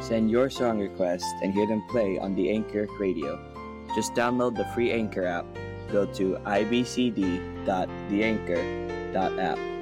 Send your song requests and hear them play on the Anchor Radio. Just download the free Anchor app. Go to ibcd.theanchor.app